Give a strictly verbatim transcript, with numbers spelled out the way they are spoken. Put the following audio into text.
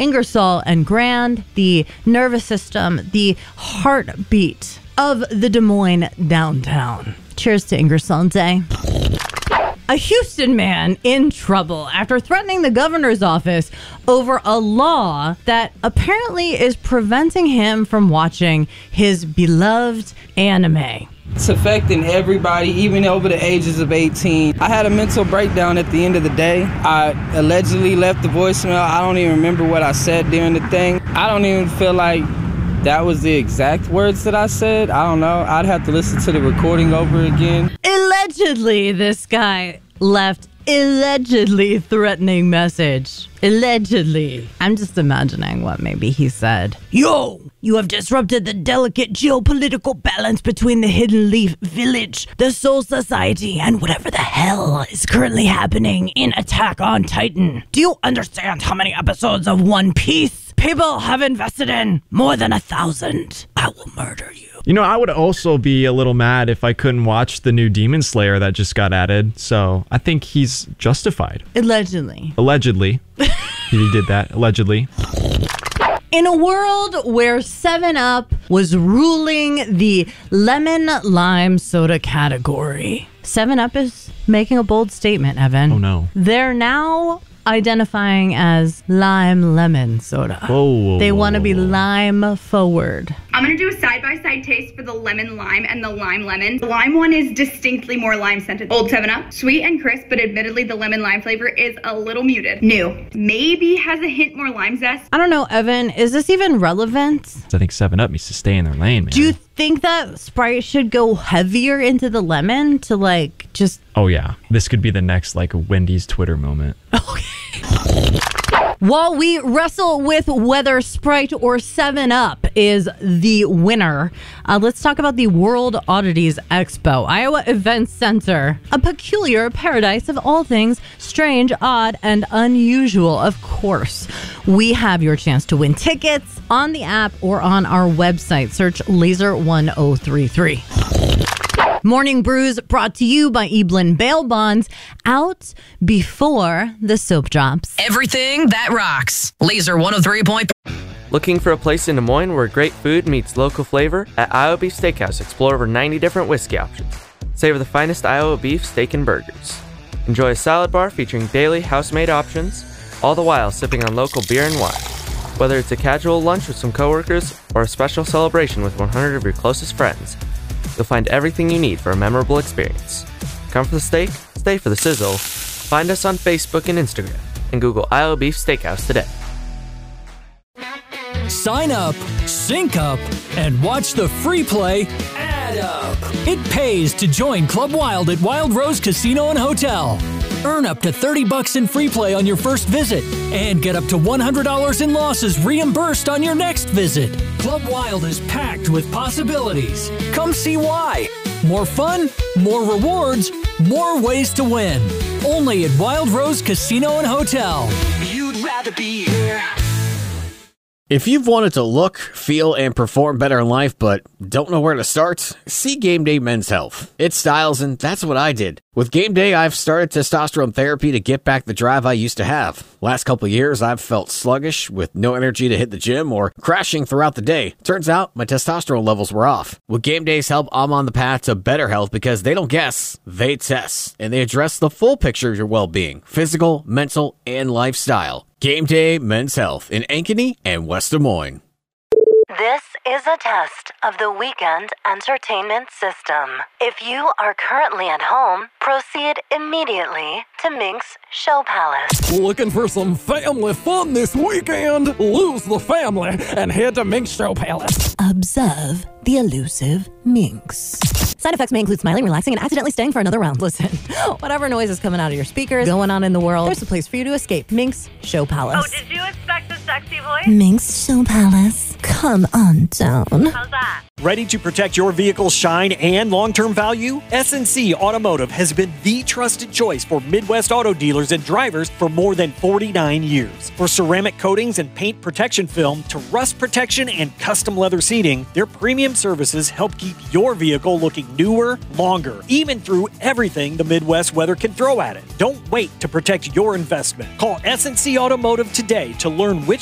Ingersoll and Grand, the nervous system, the heartbeat of the Des Moines downtown. Cheers to Ingersoll Day. A Houston man in trouble after threatening the governor's office over a law that apparently is preventing him from watching his beloved anime. It's affecting everybody, even over the ages of eighteen. I had a mental breakdown at the end of the day. I allegedly left the voicemail. I don't even remember what I said during the thing. I don't even feel like that was the exact words that I said. I don't know. I'd have to listen to the recording over again. Allegedly, this guy left allegedly threatening message. Allegedly. I'm just imagining what maybe he said. Yo, you have disrupted the delicate geopolitical balance between the Hidden Leaf Village, the Soul Society, and whatever the hell is currently happening in Attack on Titan. Do you understand how many episodes of One Piece people have invested in? More than a thousand. I will murder you. You know, I would also be a little mad if I couldn't watch the new Demon Slayer that just got added. So I think he's justified. Allegedly. Allegedly. He did that. Allegedly. In a world where seven up was ruling the lemon lime soda category, seven up is making a bold statement, Evan. Oh, no. They're now identifying as lime lemon soda. Whoa. They want to be lime forward. I'm going to do a side-by-side taste for the lemon lime and the lime lemon. The lime one is distinctly more lime scented. Old seven up, sweet and crisp, but admittedly the lemon lime flavor is a little muted. New, maybe has a hint more lime zest. I don't know, Evan, is this even relevant? I think seven up needs to stay in their lane, man. Do you think that Sprite should go heavier into the lemon to like just... Oh yeah, this could be the next like Wendy's Twitter moment. Okay. While we wrestle with whether Sprite or seven up is the winner, uh, let's talk about the World Oddities Expo, Iowa Event Center, a peculiar paradise of all things strange, odd, and unusual. Of course, we have your chance to win tickets on the app or on our website. Search Laser one oh three three. Morning Brews brought to you by Eblin Bail Bonds, out before the soap drops. Everything that rocks. Laser one oh three point three. Looking for a place in Des Moines where great food meets local flavor? At Iowa Beef Steakhouse, explore over ninety different whiskey options. Savor the finest Iowa beef, steak, and burgers. Enjoy a salad bar featuring daily house-made options, all the while sipping on local beer and wine. Whether it's a casual lunch with some coworkers or a special celebration with one hundred of your closest friends, you'll find everything you need for a memorable experience. Come for the steak, stay for the sizzle. Find us on Facebook and Instagram, and Google Iowa Beef Steakhouse today. Sign up, sync up, and watch the free play Add Up. It pays to join Club Wild at Wild Rose Casino and Hotel. Earn up to thirty bucks in free play on your first visit and get up to one hundred dollars in losses reimbursed on your next visit. Club Wild is packed with possibilities. Come see why. More fun, more rewards, more ways to win. Only at Wild Rose Casino and Hotel. You'd rather be here. If you've wanted to look, feel, and perform better in life but don't know where to start, see Game Day Men's Health. It styles, and that's what I did. With Game Day, I've started testosterone therapy to get back the drive I used to have. Last couple of years, I've felt sluggish, with no energy to hit the gym, or crashing throughout the day. Turns out, my testosterone levels were off. With Game Day's help, I'm on the path to better health because they don't guess, they test. And they address the full picture of your well-being, physical, mental, and lifestyle. Game Day Men's Health in Ankeny and West Des Moines. This is a test of the weekend entertainment system. If you are currently at home, proceed immediately to Mink's Show Palace. Looking for some family fun this weekend? Lose the family and head to Mink's Show Palace. Observe the elusive Minx. Side effects may include smiling, relaxing, and accidentally staying for another round. Listen, whatever noise is coming out of your speakers, going on in the world, there's a place for you to escape. Mink's Show Palace. Oh, did you expect a sexy voice? Mink's Show Palace. Come on down. How's that? Ready to protect your vehicle's shine and long-term value? S and C Automotive has been the trusted choice for Midwest auto dealers and drivers for more than forty-nine years. For ceramic coatings and paint protection film to rust protection and custom leather seating, their premium services help keep your vehicle looking newer, longer, even through everything the Midwest weather can throw at it. Don't wait to protect your investment. Call S and C Automotive today to learn which